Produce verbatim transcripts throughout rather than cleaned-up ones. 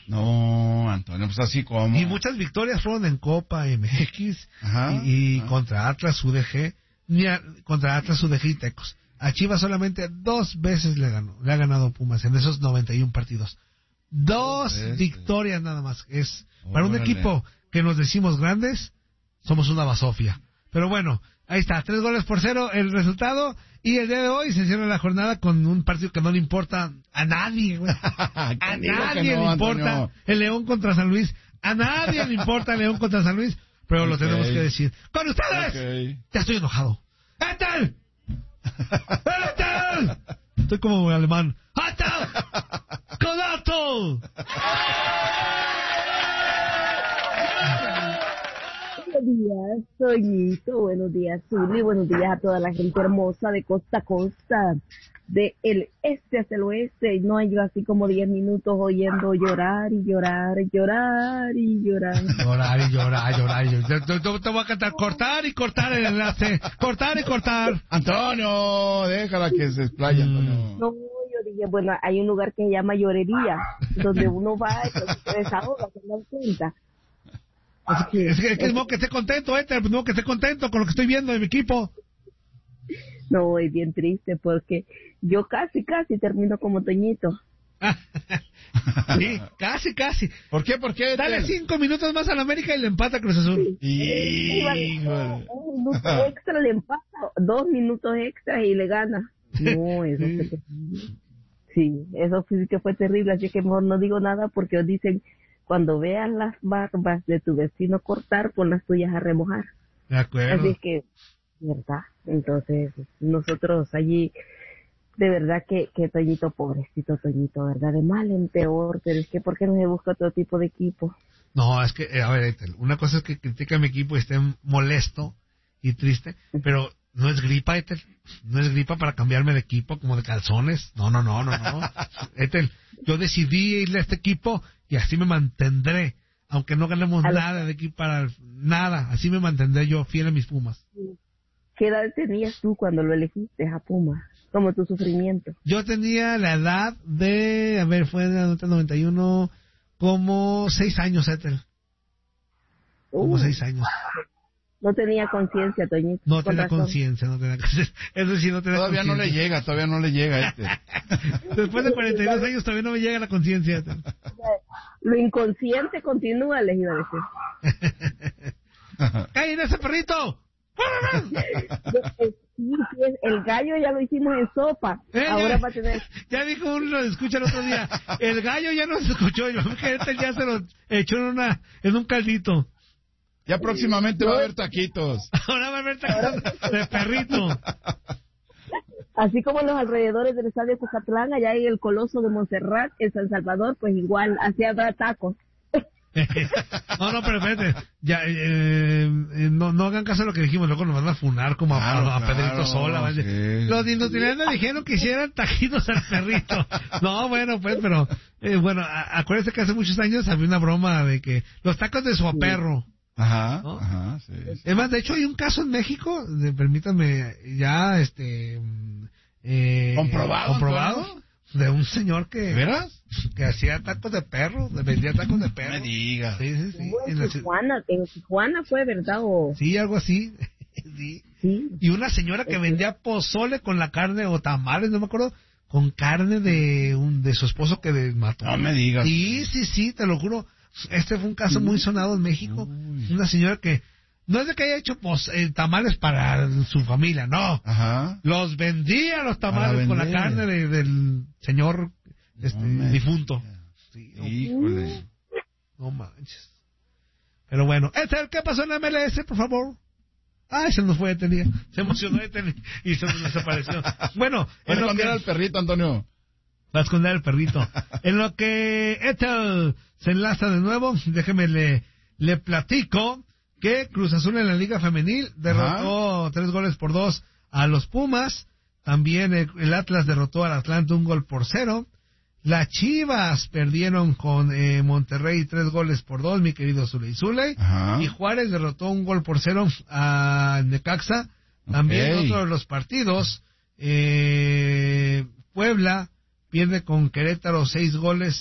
No, Antonio, pues así como. Y muchas victorias fueron en Copa M X Ajá, y, y ajá. contra Atlas U D G, ni a- contra Atlas U D G y Tecos. A Chivas solamente dos veces le ganó, le ha ganado Pumas en esos noventa y uno partidos. Dos Dos victorias nada más. Es para un Órale. equipo que nos decimos grandes, somos una basofia. Pero bueno, ahí está, tres goles por cero el resultado. Y el día de hoy se cierra la jornada con un partido que no le importa a nadie, güey. A ¿Quién dijo que nadie no, le importa Antonio? el León contra San Luis. A nadie le importa el León contra San Luis. Pero lo Ok. tenemos que decir. ¡Con ustedes! Ok. Ya estoy enojado. ¡Etel! ¡Etel! Estoy como alemán. ¡Etel! ¡Codato! Buenos días, Toñito, buenos días, Zuli, buenos días a toda la gente hermosa de costa a costa, de el este hasta el oeste. Y no, yo así como diez minutos oyendo llorar y llorar, llorar y llorar. Llorar y llorar, llorar y llorar. Te, te- te voy a cantar cortar y cortar el enlace. Cortar y cortar. Antonio, déjala que se explaya, Antonio. No, yo dije, bueno, hay un lugar que se llama Llorería, donde uno va y se desahoga, se dan cuenta. Así que, Es que, es que es modo que esté contento, Etel. No que esté contento con lo que estoy viendo de mi equipo. no, es bien triste porque yo casi, casi termino como Toñito. Sí, casi, casi. ¿Por qué? ¿Por qué? Dale cinco minutos más a la América y le empata Cruz Azul. Híjole. Un minuto extra le empata, dos minutos extra y le gana. No, eso Sí. fue terrible. Sí, eso sí que fue terrible, así que mejor no digo nada porque dicen, cuando veas las barbas de tu vecino cortar, pon las tuyas a remojar. De acuerdo. Así es que, ¿verdad? Entonces, nosotros allí, de verdad que, que Toñito, pobrecito Toñito, ¿verdad? De mal en peor, pero es que ¿por qué no se busca otro tipo de equipo? No, es que, eh, a ver, Etel, una cosa es que critique a mi equipo y esté molesto y triste, pero no es gripa, Etel. No es gripa para cambiarme de equipo como de calzones. No, no, no, no, no. Etel, yo decidí irle a este equipo y así me mantendré. Aunque no ganemos A lo- nada de aquí para nada, así me mantendré yo fiel a mis Pumas. ¿Qué edad tenías tú cuando lo elegiste a Puma? Como tu sufrimiento. Yo tenía la edad de, a ver, fue en el noventa y uno, como seis años, Etel. Como Uh, seis años. No tenía conciencia, Toñito. No con tenía razón. conciencia, no tenía conciencia. Eso sí, no tenía Todavía no le conciencia. llega, todavía no le llega este. Después de cuarenta y dos años todavía no me llega la conciencia. Lo inconsciente continúa, les iba a decir. ¡Cállen ese perrito! Sí, sí, el gallo ya lo hicimos en sopa. Eh, Ahora ya, va a tener... ya dijo uno, lo escucha el otro día. El gallo ya no se escuchó. Yo que este ya se lo echó en, una, en un caldito. Ya próximamente va a haber taquitos. Ahora va a ver taquitos de perrito. Así como en los alrededores del estadio Cocatlán, allá en el Coloso de Montserrat, en San Salvador, pues igual, así habrá tacos. No, no, pero espérate. Ya, eh, eh, no, no hagan caso de lo que dijimos. Luego nos van a funar como a, Claro, a Pedrito claro, Sola. ¿Vale? sí. Los industriales dijeron que hicieran taquitos al perrito. No, bueno, pues, pero eh, bueno, a- acuérdense que hace muchos años había una broma de que los tacos de su perro. Ajá, ¿No? ajá, sí, sí. Es más, de hecho hay un caso en México, de- permítanme, ya, este... mm, Eh, ¿Comprobado, ¿Comprobado? Antonio? De un señor que... ¿De veras? Que hacía tacos de perro, de- vendía tacos de No perro. me digas. Sí, sí, sí. Bueno, En la en ciudad- Tijuana, en Tijuana fue, ¿verdad? O... Sí, algo así. Sí. Sí. Y una señora que vendía pozole con la carne, o tamales, no me acuerdo, con carne de un de su esposo que le mató. No me digas. Sí, sí, sí, te lo juro. Este fue un caso muy sonado en México. Una señora que no es de que haya hecho pues, eh, tamales para su familia, no. Ajá. Los vendía los tamales Para con la vender. carne de- del señor este, No me difunto. Sí, no, Híjole. no manches. Pero bueno, Ethel, ¿qué pasó en la M L S, por favor? Ah, se nos fue Ethel, se emocionó Ethel y se nos desapareció. Bueno, Voy en a lo cambiar que... al perrito, Antonio. Va a esconder el perrito. En lo que Ethel se enlaza de nuevo, déjeme le, le platico que Cruz Azul en la Liga Femenil derrotó Ajá. tres goles por dos a los Pumas. También el, el Atlas derrotó al Atlanta un gol por cero. Las Chivas perdieron con eh, Monterrey tres goles por dos, mi querido Zuley Zuley. Ajá. Y Juárez derrotó un gol por cero a Necaxa. También Okay. otro de los partidos, eh, Puebla pierde con Querétaro seis goles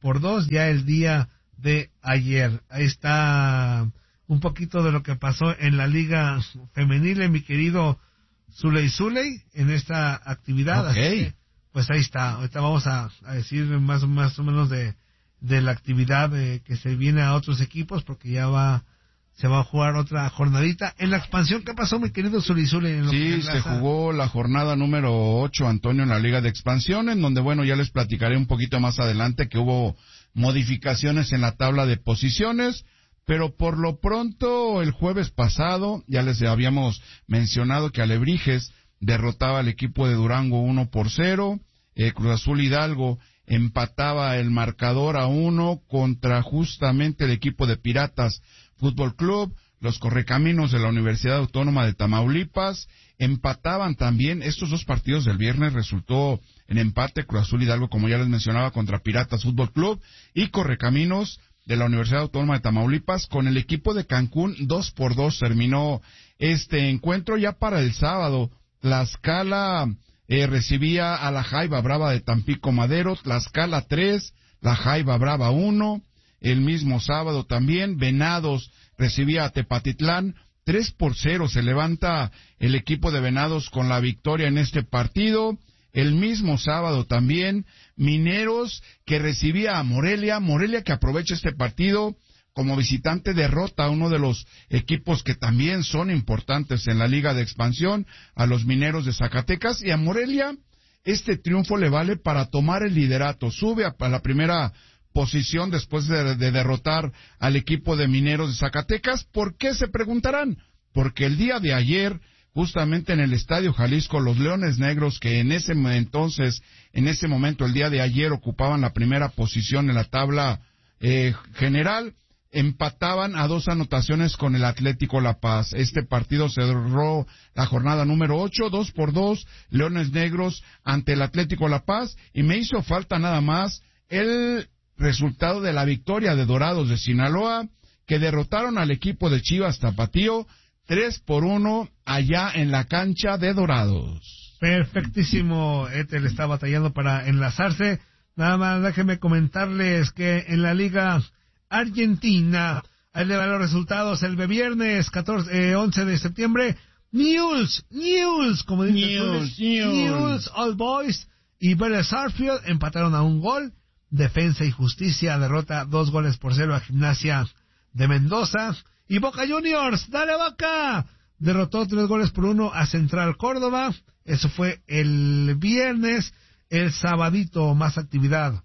por dos ya el día de ayer. Ahí está un poquito de lo que pasó en la Liga Femenil, mi querido Zuley Zuley, en esta actividad. Okay. Así que, pues ahí está. Ahorita vamos a, a decir más, más o menos de, de la actividad eh, que se viene a otros equipos, porque ya va, se va a jugar otra jornadita. En la expansión, ¿qué pasó, mi querido Zuley Zuley? En lo Sí, que se jugó la jornada número ocho, Antonio, en la Liga de Expansión, en donde, bueno, ya les platicaré un poquito más adelante que hubo modificaciones en la tabla de posiciones. Pero por lo pronto, el jueves pasado, ya les habíamos mencionado que Alebrijes derrotaba al equipo de Durango uno por cero, eh, Cruz Azul Hidalgo empataba el marcador a uno contra justamente el equipo de Piratas Fútbol Club, los Correcaminos de la Universidad Autónoma de Tamaulipas empataban también. Estos dos partidos del viernes resultó en empate, Cruz Azul Hidalgo, como ya les mencionaba, contra Piratas Fútbol Club, y Correcaminos de la Universidad Autónoma de Tamaulipas con el equipo de Cancún. Dos por dos terminó este encuentro. Ya para el sábado, Tlaxcala eh, recibía a la Jaiba Brava de Tampico Madero, Tlaxcala tres, la Jaiba Brava uno. El mismo sábado también, Venados recibía a Tepatitlán, tres por cero se levanta el equipo de Venados con la victoria en este partido. El mismo sábado también, Mineros que recibía a Morelia, Morelia que aprovecha este partido como visitante, derrota a uno de los equipos que también son importantes en la Liga de Expansión, a los Mineros de Zacatecas, y a Morelia este triunfo le vale para tomar el liderato, sube a, a la primera posición después de, de derrotar al equipo de Mineros de Zacatecas. ¿Por qué? Se preguntarán. Porque el día de ayer, justamente en el Estadio Jalisco, los Leones Negros, que en ese entonces, en ese momento, el día de ayer, ocupaban la primera posición en la tabla eh, general, empataban a dos anotaciones con el Atlético La Paz. Este partido cerró la jornada número ocho, dos por dos, Leones Negros ante el Atlético La Paz, y me hizo falta nada más el resultado de la victoria de Dorados de Sinaloa, que derrotaron al equipo de Chivas Tapatío tres por uno allá en la cancha de Dorados. Perfectísimo, Ethel está batallando para enlazarse. Nada más déjenme comentarles que en la Liga Argentina, ahí le van los resultados. El viernes catorce, eh, once de septiembre, News, News, como dicen, News, News, News, All Boys y Vélez Sarsfield empataron a un gol. Defensa y Justicia derrota dos goles por cero a Gimnasia de Mendoza. Y Boca Juniors, ¡dale Boca!, derrotó tres goles por uno a Central Córdoba. Eso fue el viernes. El sabadito, más actividad.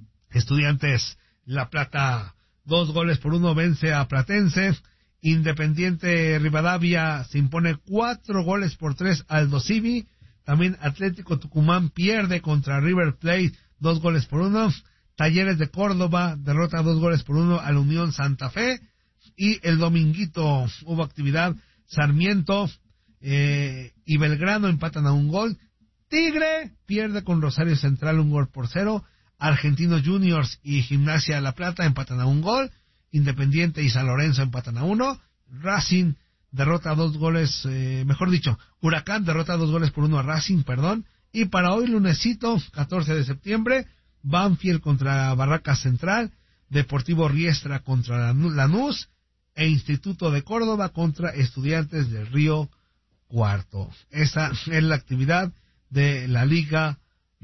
Estudiantes La Plata, dos goles por uno vence a Platense. Independiente Rivadavia se impone cuatro goles por tres al Dosivi. También Atlético Tucumán pierde contra River Plate, dos goles por uno. Talleres de Córdoba derrota dos goles por uno al Unión Santa Fe. Y el dominguito hubo actividad. Sarmiento eh, y Belgrano empatan a un gol. Tigre pierde con Rosario Central un gol por cero. Argentinos Juniors y Gimnasia La Plata empatan a un gol. Independiente y San Lorenzo empatan a uno. Racing derrota dos goles, eh, mejor dicho, Huracán derrota dos goles por uno a Racing, perdón. Y para hoy, lunesito, catorce de septiembre, Banfield contra Barracas Central, Deportivo Riestra contra Lanús, e Instituto de Córdoba contra Estudiantes del Río Cuarto. Esa es la actividad de la Liga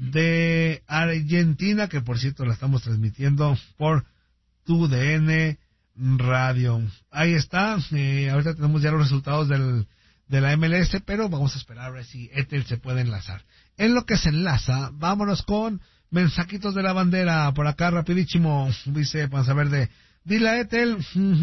de Argentina, que por cierto la estamos transmitiendo por tu D N Radio. Ahí está, eh, ahorita tenemos ya los resultados del, de la M L S, pero vamos a esperar a ver si Ethel se puede enlazar. En lo que se enlaza, vámonos con mensajitos de la bandera. Por acá rapidísimo, dice Panza Verde, dile a Ethel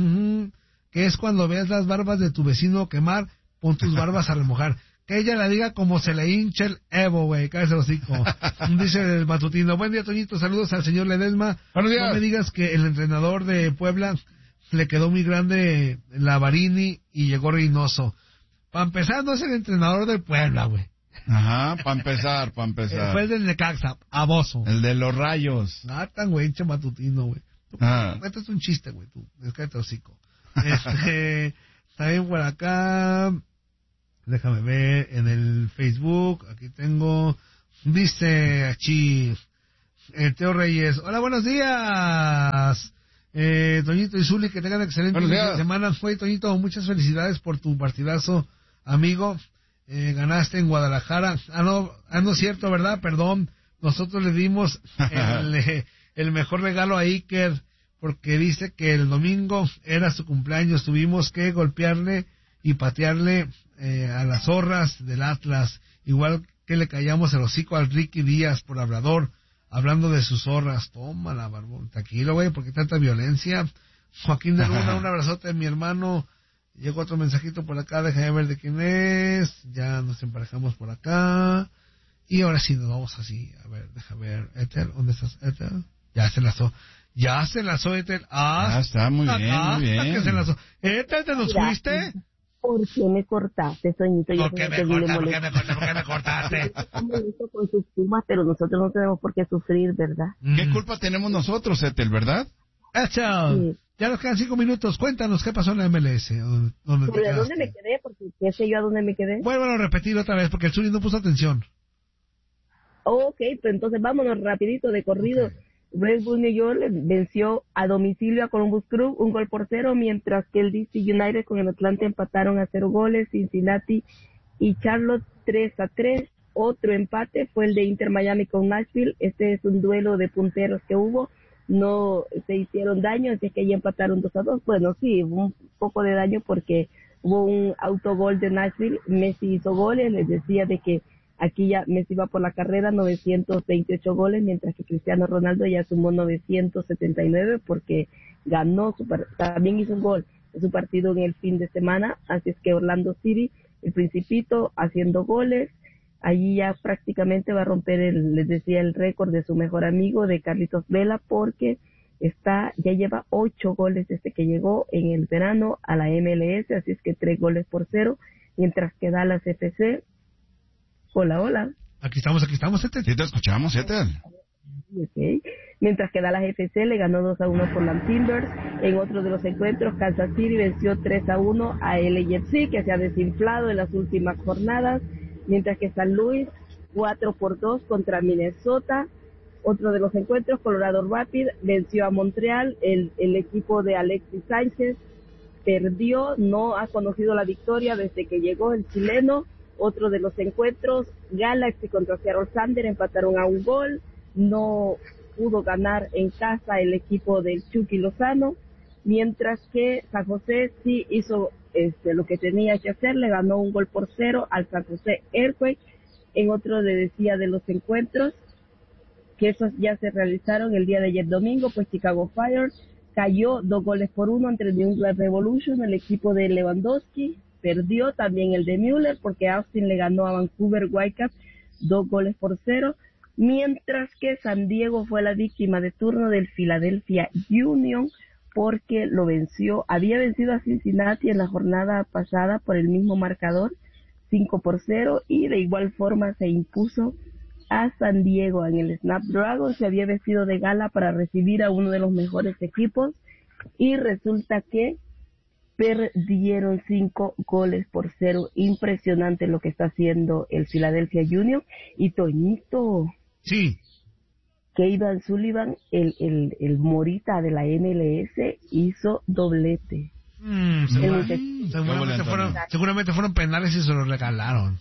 que es cuando veas las barbas de tu vecino quemar, pon tus barbas a remojar. Que ella la diga como se le hinche el Evo, güey, cállese el hocico. Dice el matutino, buen día, Toñito, saludos al señor Ledesma. Buenos días. No me digas que el entrenador de Puebla le quedó muy grande la Varini y llegó Reynoso. Para empezar, no es el entrenador de Puebla, güey. Ajá, para empezar, para empezar. Fue el del Necaxa, Aboso. El de los Rayos. Ah, tan güey, hinche matutino, güey. Ah. Esto es un chiste, güey, tú, cállate el hocico. Este, también por acá, déjame ver en el Facebook, aquí tengo, dice aquí, Eh, Teo Reyes, hola, buenos días. Eh, Toñito y Zuli, que tengan excelente fin de semana. Fue Toñito, muchas felicidades por tu partidazo, amigo. Eh, ganaste en Guadalajara. Ah, no, ah, no es cierto, ¿verdad? Perdón. Nosotros le dimos el, eh, el mejor regalo a Iker, porque dice que el domingo era su cumpleaños. Tuvimos que golpearle y patearle eh, a las zorras del Atlas, igual que le callamos el hocico al Ricky Díaz por hablador, hablando de sus zorras. Tómala, barbón. Tranquilo, güey, porque tanta violencia. Joaquín de Luna, un abrazote de mi hermano. Llegó otro mensajito por acá, déjame ver de quién es. Ya nos emparejamos por acá. Y ahora sí nos vamos así. A ver, déjame ver. Ethel, ¿dónde estás, Ethel? Ya se enlazó. Ya se enlazó, Ethel. Ah, ah está muy bien, muy bien. Que se enlazó. Ethel, ¿te nos fuiste? ¿Por qué me cortaste, Soñito? ¿Por qué me cortaste? ¿Por qué me cortaste? ¿Por qué me cortaste? Con sus pumas, pero nosotros no tenemos por qué sufrir, ¿verdad? ¿Qué culpa tenemos nosotros, Ethel, verdad? Ethel, sí. Ya nos quedan cinco minutos. Cuéntanos qué pasó en la M L S. ¿Dónde, dónde ¿Pero a dónde me quedé? Porque qué sé yo a dónde me quedé. Bueno, bueno, repetir otra vez, porque el Zuli no puso atención. Ok, pues entonces vámonos rapidito de corrido. Okay. Red Bull New York venció a domicilio a Columbus Crew un gol por cero, mientras que el D C United con el Atlanta empataron a cero goles, Cincinnati y Charlotte tres a tres. Otro empate fue el de Inter Miami con Nashville. Este es un duelo de punteros que hubo, no se hicieron daño, así que ya empataron dos a dos. Bueno, sí, un poco de daño porque hubo un autogol de Nashville, Messi hizo goles, les decía de que aquí ya Messi va por la carrera, novecientos veintiocho goles, mientras que Cristiano Ronaldo ya sumó novecientos setenta y nueve porque ganó, su par- también hizo un gol en su partido en el fin de semana. Así es que Orlando City, el Principito, haciendo goles, allí ya prácticamente va a romper, el, les decía, el récord de su mejor amigo, de Carlitos Vela, porque está ya lleva ocho goles desde que llegó en el verano a la M L S, así es que tres goles por cero, mientras que Dallas F C. Hola, hola. Aquí estamos, aquí estamos, Ethel. Sí, te escuchamos, Ethel. Okay. Mientras que Dallas F C le ganó dos a uno por los Timbers. En otro de los encuentros, Kansas City venció tres a uno a L A F C, que se ha desinflado en las últimas jornadas. Mientras que San Luis, cuatro por dos contra Minnesota. Otro de los encuentros, Colorado Rapid venció a Montreal. El, el equipo de Alexis Sánchez perdió, no ha conocido la victoria desde que llegó el chileno. Otro de los encuentros, Galaxy contra Seattle Thunder empataron a un gol, no pudo ganar en casa el equipo del Chucky Lozano, mientras que San José sí hizo este, lo que tenía que hacer, le ganó un gol por cero al San José Earthquake. En otro le decía de los encuentros, que esos ya se realizaron el día de ayer domingo, pues Chicago Fire cayó dos goles por uno ante el New England Revolution, el equipo de Lewandowski. Perdió también el de Müller porque Austin le ganó a Vancouver Whitecaps dos goles por cero, mientras que San Diego fue la víctima de turno del Philadelphia Union porque lo venció, había vencido a Cincinnati en la jornada pasada por el mismo marcador, cinco por cero, y de igual forma se impuso a San Diego en el Snapdragon. Se había vestido de gala para recibir a uno de los mejores equipos y resulta que perdieron cinco goles por cero. Impresionante lo que está haciendo el Philadelphia Union. Y Toñito. Sí. Que Ivan Sullivan, el, el, el Morita de la M L S, hizo doblete. Mm, segura, seguramente, fueron, seguramente fueron penales y se los regalaron.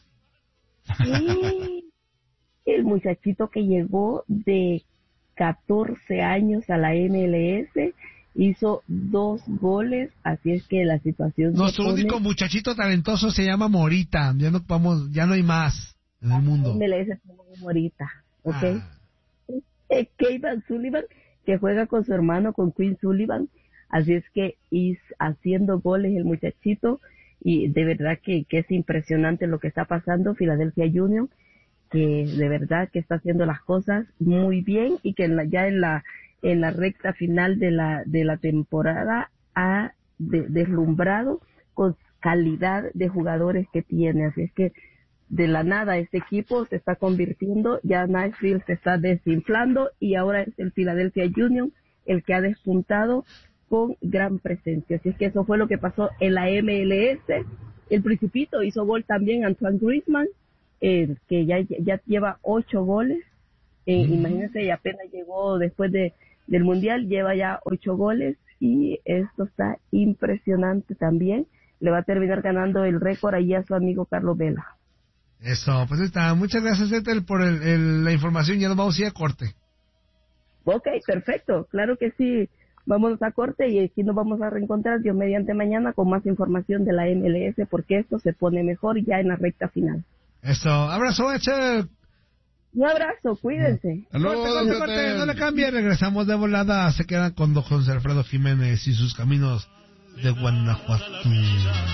Sí. El muchachito que llegó de catorce años a la M L S hizo dos goles, así es que la situación... Nuestro pone... único muchachito talentoso se llama Morita, ya no vamos, ya no hay más en el mundo. M L S es como Morita, ¿ok? Ah. Es Kevin Sullivan, que juega con su hermano, con Quinn Sullivan, así es que is haciendo goles el muchachito, y de verdad que, que es impresionante lo que está pasando. Philadelphia Union, que de verdad que está haciendo las cosas muy bien, y que en la, ya en la en la recta final de la de la temporada ha de, deslumbrado con calidad de jugadores que tiene. Así es que de la nada este equipo se está convirtiendo, ya Nashville se está desinflando y ahora es el Philadelphia Union el que ha despuntado con gran presencia. Así es que eso fue lo que pasó en la M L S. El Principito hizo gol también, Antoine Griezmann, eh, que ya, ya lleva ocho goles Eh, mm. Imagínense, y apenas llegó después de del Mundial, lleva ya ocho goles y esto está impresionante también. Le va a terminar ganando el récord ahí a su amigo Carlos Vela. Eso, pues está. Muchas gracias, Ethel, por el, el, la información. Ya nos vamos a ir a corte. Ok, perfecto. Claro que sí. Vámonos a corte y aquí nos vamos a reencontrar Dios mediante mañana con más información de la M L S porque esto se pone mejor ya en la recta final. Eso. Abrazo, Ethel. Un abrazo, cuídense. Corte, corte, corte, no le cambie, regresamos de volada. Se quedan con don José Alfredo Jiménez y sus caminos de Guanajuato.